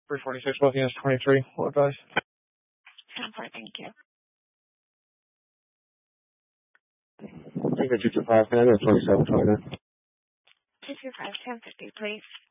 346, both units 23. What advice? 10-4, thank you. I think 225, can I go 2729? 225, 1050, please.